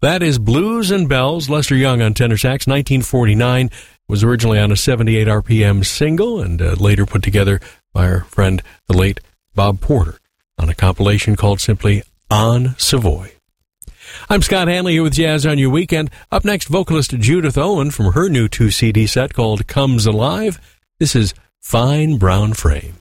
That is Blues and Bells, Lester Young on tenor sax, 1949. Was originally on a 78 RPM single and later put together by our friend, the late Bob Porter, on a compilation called simply On Savoy. I'm Scott Hanley here with Jazz on Your Weekend. Up next, vocalist Judith Owen from her new 2-CD set called Comes Alive. This is Fine Brown Frame.